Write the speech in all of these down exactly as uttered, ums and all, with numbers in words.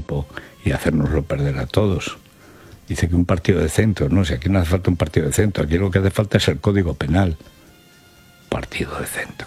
tiempo y hacérnoslo perder a todos. Dice que un partido de centro, no sé, aquí no hace falta un partido de centro, aquí lo que hace falta es el Código Penal. Partido de centro.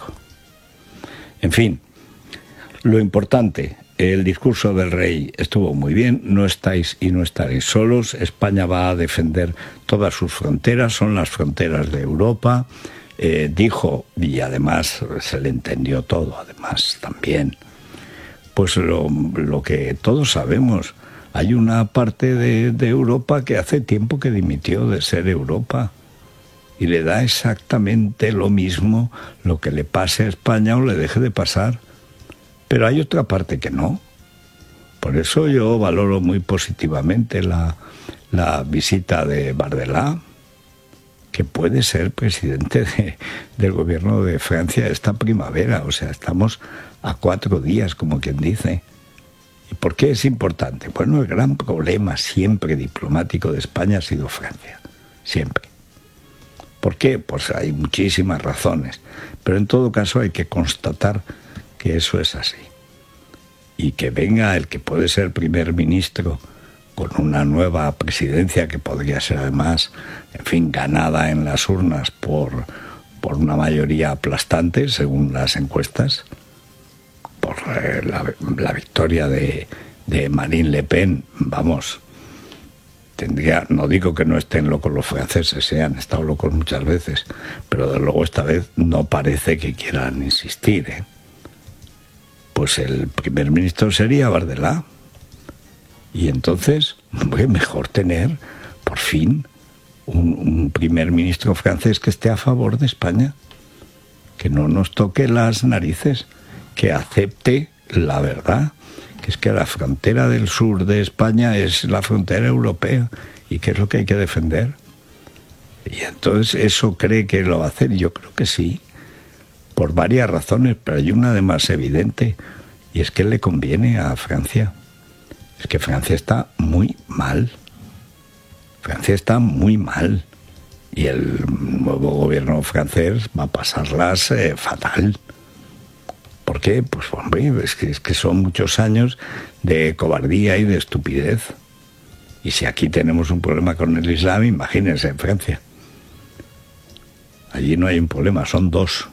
En fin, lo importante, el discurso del rey estuvo muy bien, no estáis y no estaréis solos, España va a defender todas sus fronteras, son las fronteras de Europa, eh, dijo, y además se le entendió todo, además también, pues lo, lo que todos sabemos. Hay una parte de, de Europa que hace tiempo que dimitió de ser Europa y le da exactamente lo mismo lo que le pase a España o le deje de pasar. Pero hay otra parte que no. Por eso yo valoro muy positivamente la, la visita de Bardella, que puede ser presidente de, del gobierno de Francia esta primavera. O sea, estamos a cuatro días, como quien dice. ¿Y por qué es importante? Bueno, el gran problema siempre diplomático de España ha sido Francia, siempre. ¿Por qué? Pues hay muchísimas razones, pero en todo caso hay que constatar que eso es así. Y que venga el que puede ser primer ministro con una nueva presidencia que podría ser además, en fin, ganada en las urnas por, por una mayoría aplastante, según las encuestas, por eh, la, la victoria de, de Marine Le Pen, vamos, tendría, no digo que no estén locos los franceses, se han estado locos muchas veces, pero de luego esta vez no parece que quieran insistir, ¿eh? Pues el primer ministro sería Bardella, y entonces, hombre, mejor tener, por fin, un, un primer ministro francés que esté a favor de España, que no nos toque las narices, que acepte la verdad, que es que la frontera del sur de España es la frontera europea y que es lo que hay que defender. Y entonces eso cree que lo va a hacer, yo creo que sí, por varias razones, pero hay una de más evidente, y es que le conviene a Francia. Es que Francia está muy mal. Francia está muy mal. Y el nuevo gobierno francés va a pasarlas eh, fatal. ¿Por qué? Pues hombre, es que, es que son muchos años de cobardía y de estupidez. Y si aquí tenemos un problema con el Islam, imagínense en Francia. Allí no hay un problema, son dos.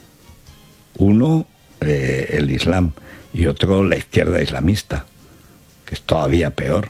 Uno, eh, el Islam, y otro, la izquierda islamista, que es todavía peor.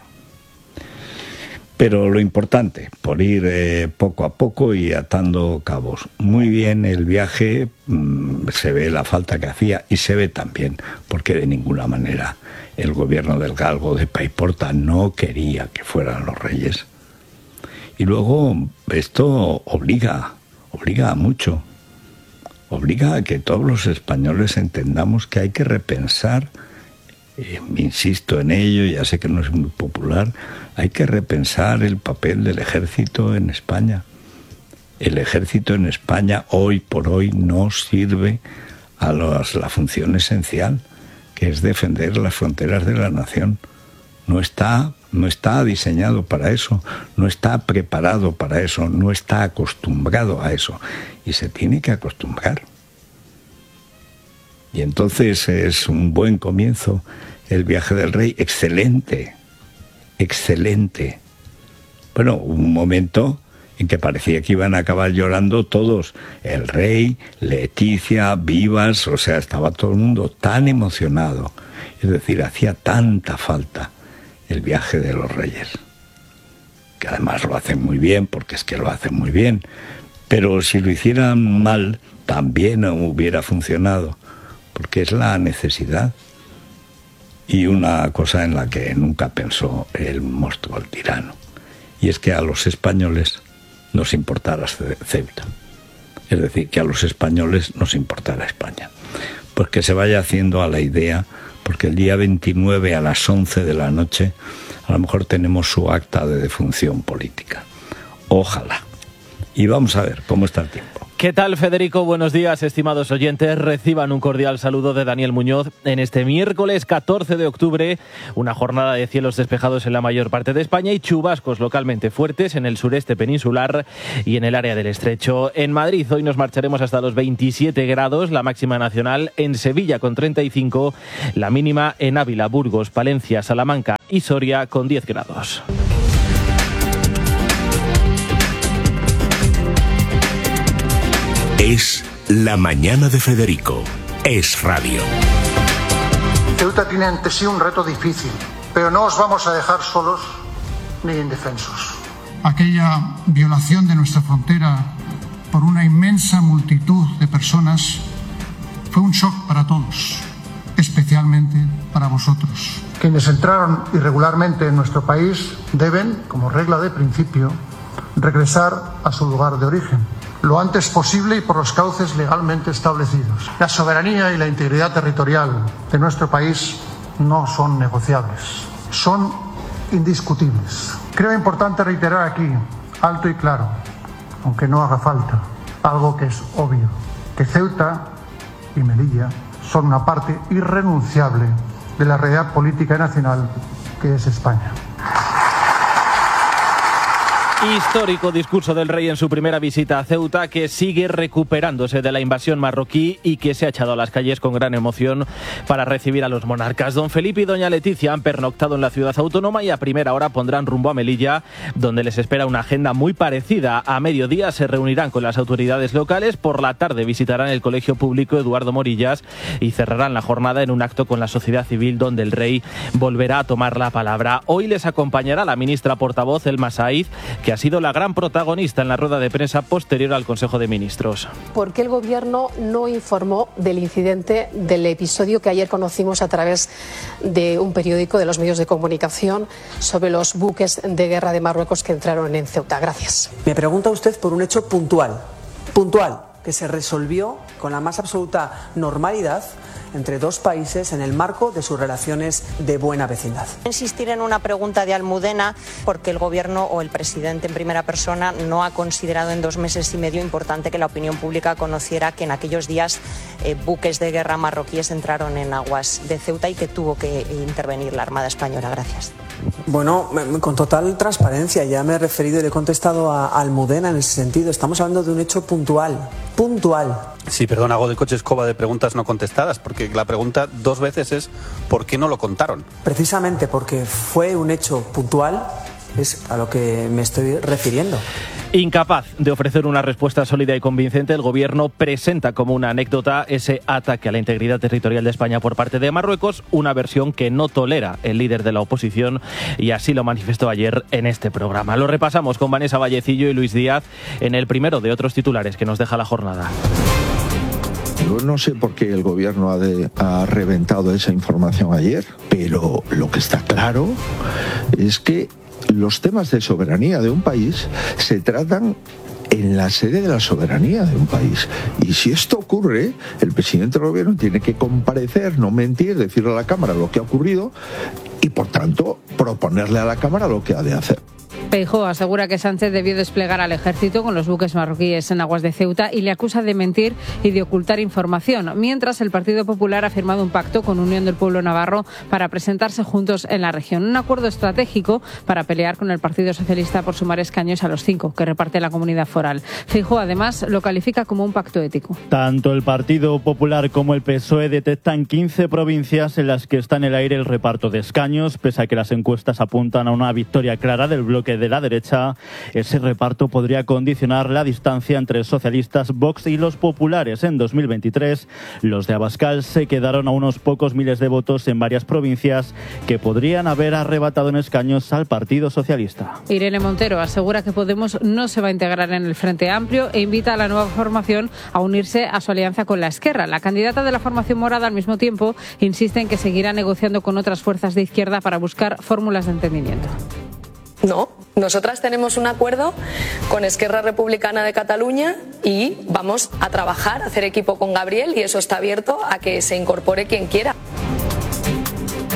Pero lo importante, por ir eh, poco a poco y atando cabos. Muy bien el viaje, mmm, se ve la falta que hacía y se ve también, porque de ninguna manera el gobierno del galgo de Paiporta no quería que fueran los reyes. Y luego esto obliga, obliga a mucho. Obliga a que todos los españoles entendamos que hay que repensar, eh, insisto en ello, ya sé que no es muy popular, hay que repensar el papel del ejército en España. El ejército en España hoy por hoy no sirve a los, la función esencial, que es defender las fronteras de la nación. No está, no está diseñado para eso, no está preparado para eso, no está acostumbrado a eso. Y se tiene que acostumbrar. Y entonces es un buen comienzo el viaje del rey, excelente, excelente. Bueno, un momento en que parecía que iban a acabar llorando todos, el rey, Leticia, Vivas, o sea, estaba todo el mundo tan emocionado. Es decir, hacía tanta falta el viaje de los reyes, que además lo hacen muy bien, porque es que lo hacen muy bien. Pero si lo hicieran mal, también hubiera funcionado, porque es la necesidad. Y una cosa en la que nunca pensó el monstruo, el tirano, y es que a los españoles nos importara Ceuta. Es decir, que a los españoles nos importara España. Pues que se vaya haciendo a la idea, porque el día veintinueve a las once de la noche a lo mejor tenemos su acta de defunción política. Ojalá. Y vamos a ver cómo está el tiempo. ¿Qué tal, Federico? Buenos días, estimados oyentes. Reciban un cordial saludo de Daniel Muñoz en este miércoles catorce de octubre, una jornada de cielos despejados en la mayor parte de España y chubascos localmente fuertes en el sureste peninsular y en el área del Estrecho. En Madrid hoy nos marcharemos hasta los veintisiete grados, la máxima nacional, en Sevilla con treinta y cinco, la mínima en Ávila, Burgos, Palencia, Salamanca y Soria con diez grados. Es la mañana de Federico. Es radio. Ceuta tiene ante sí un reto difícil, pero no os vamos a dejar solos ni indefensos. Aquella violación de nuestra frontera por una inmensa multitud de personas fue un shock para todos, especialmente para vosotros. Quienes entraron irregularmente en nuestro país deben, como regla de principio, regresar a su lugar de origen lo antes posible y por los cauces legalmente establecidos. La soberanía y la integridad territorial de nuestro país no son negociables, son indiscutibles. Creo importante reiterar aquí, alto y claro, aunque no haga falta, algo que es obvio, que Ceuta y Melilla son una parte irrenunciable de la realidad política y nacional que es España. Histórico discurso del rey en su primera visita a Ceuta, que sigue recuperándose de la invasión marroquí y que se ha echado a las calles con gran emoción para recibir a los monarcas. Don Felipe y doña Leticia han pernoctado en la ciudad autónoma y a primera hora pondrán rumbo a Melilla, donde les espera una agenda muy parecida. A mediodía se reunirán con las autoridades locales, por la tarde visitarán el Colegio Público Eduardo Morillas y cerrarán la jornada en un acto con la sociedad civil donde el rey volverá a tomar la palabra. Hoy les acompañará la ministra portavoz Elma Saiz, que ha sido la gran protagonista en la rueda de prensa posterior al Consejo de Ministros. ¿Por qué el Gobierno no informó del incidente, del episodio que ayer conocimos a través de un periódico, de los medios de comunicación, sobre los buques de guerra de Marruecos que entraron en Ceuta? Gracias. Me pregunta usted por un hecho puntual, puntual, que se resolvió con la más absoluta normalidad entre dos países en el marco de sus relaciones de buena vecindad. Insistir en una pregunta de Almudena porque el Gobierno o el presidente en primera persona no ha considerado en dos meses y medio importante que la opinión pública conociera que en aquellos días eh, buques de guerra marroquíes entraron en aguas de Ceuta y que tuvo que intervenir la Armada Española. Gracias. Bueno, con total transparencia, ya me he referido y le he contestado a Almudena en ese sentido. Estamos hablando de un hecho puntual, puntual. Sí, perdón, hago de coche escoba de preguntas no contestadas, porque la pregunta dos veces es ¿por qué no lo contaron? Precisamente porque fue un hecho puntual, es a lo que me estoy refiriendo. Incapaz de ofrecer una respuesta sólida y convincente, el Gobierno presenta como una anécdota ese ataque a la integridad territorial de España por parte de Marruecos, una versión que no tolera el líder de la oposición, y así lo manifestó ayer en este programa. Lo repasamos con Vanessa Vallecillo y Luis Díaz en el primero de otros titulares que nos deja la jornada. Yo no sé por qué el Gobierno ha, de, ha reventado esa información ayer, pero lo que está claro es que los temas de soberanía de un país se tratan en la sede de la soberanía de un país. Y si esto ocurre, el presidente del Gobierno tiene que comparecer, no mentir, decirle a la Cámara lo que ha ocurrido y, por tanto, proponerle a la Cámara lo que ha de hacer. Feijóo asegura que Sánchez debió desplegar al ejército con los buques marroquíes en aguas de Ceuta y le acusa de mentir y de ocultar información, mientras el Partido Popular ha firmado un pacto con Unión del Pueblo Navarro para presentarse juntos en la región. Un acuerdo estratégico para pelear con el Partido Socialista por sumar escaños a los cinco que reparte la comunidad foral. Feijóo además lo califica como un pacto ético. Tanto el Partido Popular como el P S O E detectan quince provincias en las que está en el aire el reparto de escaños, pese a que las encuestas apuntan a una victoria clara del bloque de la derecha. Ese reparto podría condicionar la distancia entre socialistas, Vox y los populares. En dos mil veintitrés, los de Abascal se quedaron a unos pocos miles de votos en varias provincias que podrían haber arrebatado en escaños al Partido Socialista. Irene Montero asegura que Podemos no se va a integrar en el Frente Amplio e invita a la nueva formación a unirse a su alianza con la Esquerra. La candidata de la formación morada, al mismo tiempo, insiste en que seguirá negociando con otras fuerzas de izquierda para buscar fórmulas de entendimiento. No, nosotras tenemos un acuerdo con Esquerra Republicana de Cataluña y vamos a trabajar, a hacer equipo con Gabriel, y eso está abierto a que se incorpore quien quiera.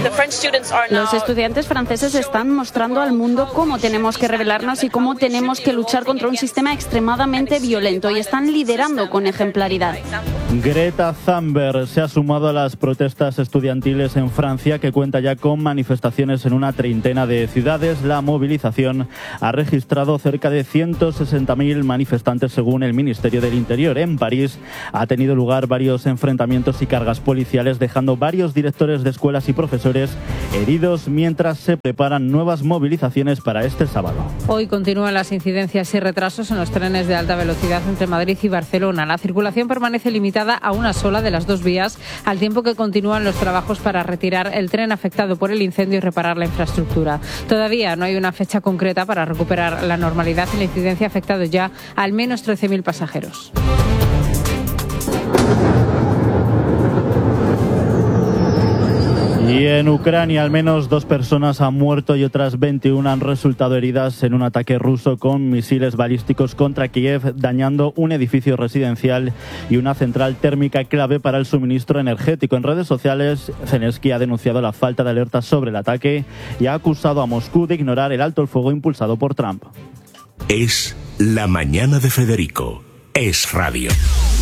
Los estudiantes franceses están mostrando al mundo cómo tenemos que rebelarnos y cómo tenemos que luchar contra un sistema extremadamente violento, y están liderando con ejemplaridad. Greta Thunberg se ha sumado a las protestas estudiantiles en Francia, que cuenta ya con manifestaciones en una treintena de ciudades. La movilización ha registrado cerca de ciento sesenta mil manifestantes, según el Ministerio del Interior. En París ha tenido lugar varios enfrentamientos y cargas policiales, dejando varios directores de escuelas y profesores heridos, mientras se preparan nuevas movilizaciones para este sábado. Hoy continúan las incidencias y retrasos en los trenes de alta velocidad entre Madrid y Barcelona. La circulación permanece limitada a una sola de las dos vías, al tiempo que continúan los trabajos para retirar el tren afectado por el incendio y reparar la infraestructura. Todavía no hay una fecha concreta para recuperar la normalidad, y la incidencia ha afectado ya a al menos trece mil pasajeros. Y en Ucrania, al menos dos personas han muerto y otras veintiuna han resultado heridas en un ataque ruso con misiles balísticos contra Kiev, dañando un edificio residencial y una central térmica clave para el suministro energético. En redes sociales, Zelensky ha denunciado la falta de alerta sobre el ataque y ha acusado a Moscú de ignorar el alto el fuego impulsado por Trump. Es La Mañana de Federico. Es radio.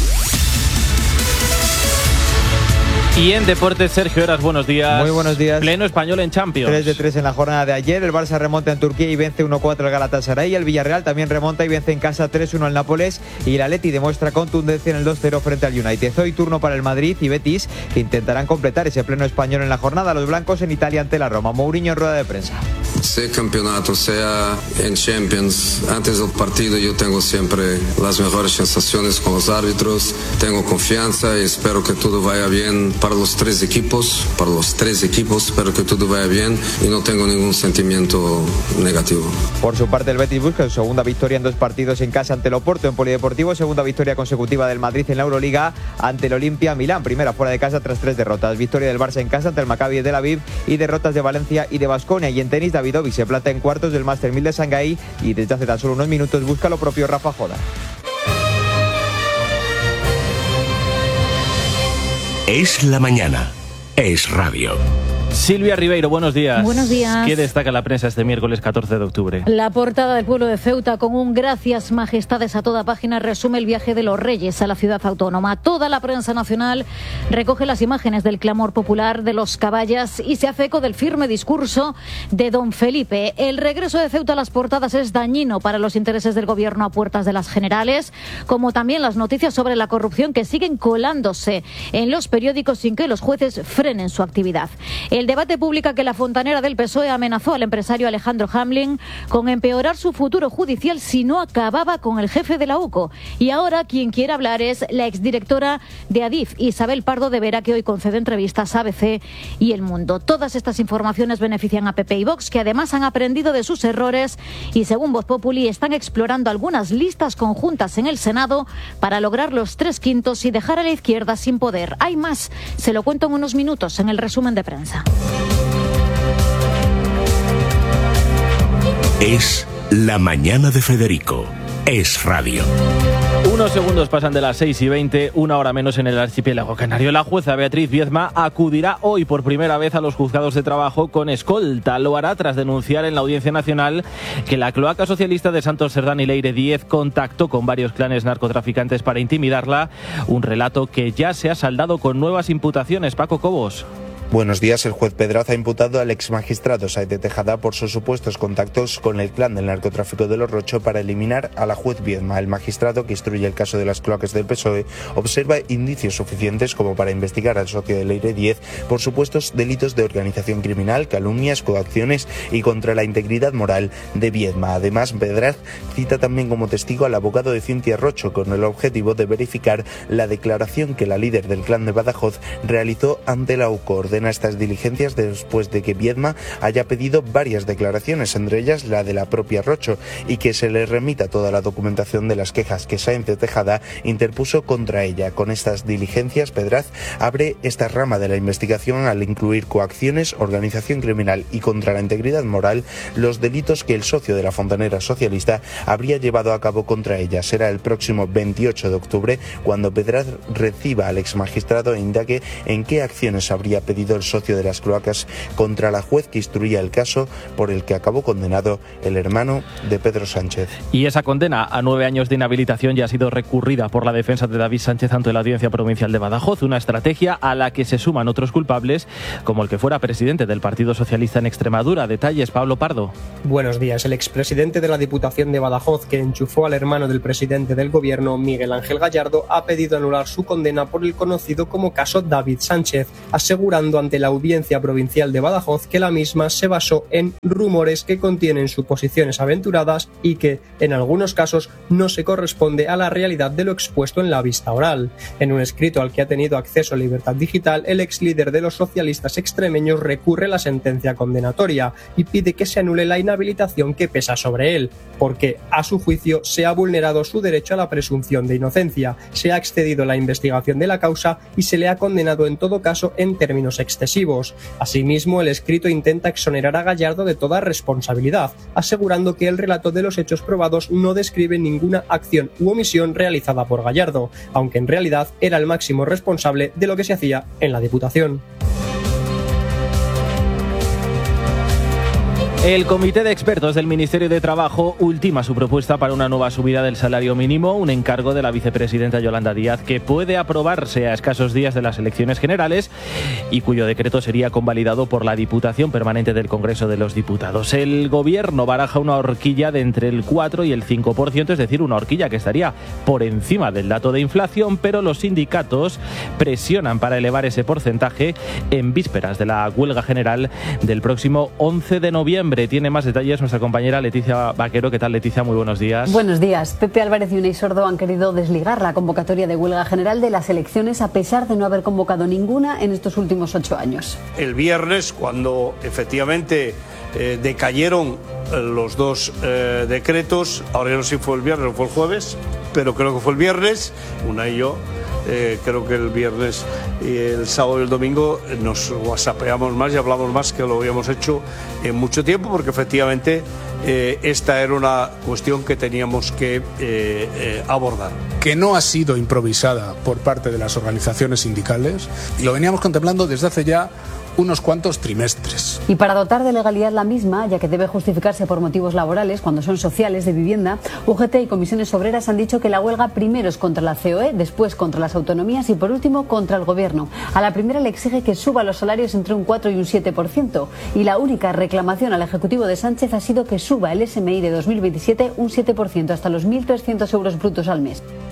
Y en deportes, Sergio Heras, buenos días. Muy buenos días. Pleno español en Champions. tres de tres en la jornada de ayer. El Barça remonta en Turquía y vence uno cuatro al Galatasaray. El Villarreal también remonta y vence en casa tres uno al Nápoles. Y el Atleti demuestra contundencia en el dos cero frente al United. Hoy turno para el Madrid y Betis, que intentarán completar ese pleno español en la jornada. Los blancos en Italia ante la Roma. Mourinho en rueda de prensa. Sea campeonato, sea en Champions, antes del partido yo tengo siempre las mejores sensaciones con los árbitros, tengo confianza y espero que todo vaya bien para los tres equipos, para los tres equipos, espero que todo vaya bien y no tengo ningún sentimiento negativo. Por su parte, el Betis busca su segunda victoria en dos partidos en casa ante el Oporto en Polideportivo, segunda victoria consecutiva del Madrid en la Euroliga ante el Olimpia Milán, primera fuera de casa tras tres derrotas, victoria del Barça en casa ante el Maccabi de Tel Aviv y derrotas de Valencia y de Baskonia. Y en tenis, David Ovi se planta en cuartos del Master mil de Shanghái y desde hace tan solo unos minutos busca lo propio Rafa Joda. Es la mañana. Es radio. Silvia Ribeiro, buenos días. Buenos días. ¿Qué destaca la prensa este miércoles catorce de octubre? La portada del pueblo de Ceuta con un gracias majestades a toda página resume el viaje de los reyes a la ciudad autónoma. Toda la prensa nacional recoge las imágenes del clamor popular de los caballas y se hace eco del firme discurso de don Felipe. El regreso de Ceuta a las portadas es dañino para los intereses del gobierno a puertas de las generales, como también las noticias sobre la corrupción que siguen colándose en los periódicos sin que los jueces frenen su actividad. El debate publica que la fontanera del P S O E amenazó al empresario Alejandro Hamlin con empeorar su futuro judicial si no acababa con el jefe de la UCO. Y ahora quien quiere hablar es la exdirectora de Adif, Isabel Pardo de Vera, que hoy concede entrevistas a A B C y El Mundo. Todas estas informaciones benefician a P P y Vox, que además han aprendido de sus errores y, según Voz Populi, están explorando algunas listas conjuntas en el Senado para lograr los tres quintos y dejar a la izquierda sin poder. Hay más, se lo cuento en unos minutos en el resumen de prensa. Es La Mañana de Federico. Es radio. Unos segundos pasan de las seis y veinte, una hora menos en el archipiélago canario. La jueza Beatriz Viezma acudirá hoy por primera vez a los juzgados de trabajo con escolta. Lo hará tras denunciar en la Audiencia Nacional que la cloaca socialista de Santos Cerdán y Leire Díez contactó con varios clanes narcotraficantes para intimidarla. Un relato que ya se ha saldado con nuevas imputaciones. Paco Cobos. Buenos días. El juez Pedraza ha imputado al exmagistrado Said de Tejada por sus supuestos contactos con el clan del narcotráfico de los Rocho para eliminar a la juez Viezma. El magistrado, que instruye el caso de las cloacas del P S O E, observa indicios suficientes como para investigar al socio de Leire Díez por supuestos delitos de organización criminal, calumnias, coacciones y contra la integridad moral de Viezma. Además, Pedraz cita también como testigo al abogado de Cintia Rocho con el objetivo de verificar la declaración que la líder del clan de Badajoz realizó ante la U C O. Estas diligencias después de que Viezma haya pedido varias declaraciones, entre ellas la de la propia Rocho, y que se le remita toda la documentación de las quejas que Sáenz de Tejada interpuso contra ella. Con estas diligencias, Pedraz abre esta rama de la investigación al incluir coacciones, organización criminal y contra la integridad moral los delitos que el socio de la fontanera socialista habría llevado a cabo contra ella. Será el próximo veintiocho de octubre cuando Pedraz reciba al exmagistrado e indague en qué acciones habría pedido sido el socio de las cloacas contra la juez que instruía el caso por el que acabó condenado el hermano de Pedro Sánchez. Y esa condena a nueve años de inhabilitación ya ha sido recurrida por la defensa de David Sánchez ante la Audiencia Provincial de Badajoz, una estrategia a la que se suman otros culpables, como el que fuera presidente del Partido Socialista en Extremadura. Detalles, Pablo Pardo. Buenos días. El expresidente de la Diputación de Badajoz, que enchufó al hermano del presidente del Gobierno, Miguel Ángel Gallardo, ha pedido anular su condena por el conocido como caso David Sánchez, asegurando ante la Audiencia Provincial de Badajoz que la misma se basó en rumores que contienen suposiciones aventuradas y que, en algunos casos, no se corresponde a la realidad de lo expuesto en la vista oral. En un escrito al que ha tenido acceso Libertad Digital, el ex líder de los socialistas extremeños recurre la sentencia condenatoria y pide que se anule la inhabilitación que pesa sobre él, porque, a su juicio, se ha vulnerado su derecho a la presunción de inocencia, se ha excedido la investigación de la causa y se le ha condenado en todo caso en términos excesivos. Asimismo, el escrito intenta exonerar a Gallardo de toda responsabilidad, asegurando que el relato de los hechos probados no describe ninguna acción u omisión realizada por Gallardo, aunque en realidad era el máximo responsable de lo que se hacía en la Diputación. El Comité de Expertos del Ministerio de Trabajo ultima su propuesta para una nueva subida del salario mínimo, un encargo de la vicepresidenta Yolanda Díaz que puede aprobarse a escasos días de las elecciones generales y cuyo decreto sería convalidado por la Diputación Permanente del Congreso de los Diputados. El Gobierno baraja una horquilla de entre el cuatro y el cinco por ciento, es decir, una horquilla que estaría por encima del dato de inflación, pero los sindicatos presionan para elevar ese porcentaje en vísperas de la huelga general del próximo once de noviembre. Tiene más detalles nuestra compañera Leticia Vaquero. ¿Qué tal, Leticia? Muy buenos días. Buenos días. Pepe Álvarez y Unai Sordo han querido desligar la convocatoria de huelga general de las elecciones a pesar de no haber convocado ninguna en estos últimos ocho años. El viernes, cuando efectivamente eh, decayeron los dos eh, decretos, ahora ya no sé si fue el viernes o fue el jueves, pero creo que fue el viernes, Unai y yo, Eh, creo que el viernes y el sábado y el domingo nos whatsappeamos más y hablamos más que lo habíamos hecho en mucho tiempo, porque efectivamente eh, esta era una cuestión que teníamos que eh, eh, abordar. Que no ha sido improvisada por parte de las organizaciones sindicales y lo veníamos contemplando desde hace ya unos cuantos trimestres. Y para dotar de legalidad la misma, ya que debe justificarse por motivos laborales cuando son sociales, de vivienda, U G T y comisiones obreras han dicho que la huelga primero es contra la C O E, después contra las autonomías y por último contra el Gobierno. A la primera le exige que suba los salarios entre un cuatro y un siete por ciento y la única reclamación al Ejecutivo de Sánchez ha sido que suba el S M I de dos mil veintisiete un siete por ciento hasta los mil trescientos euros brutos al mes.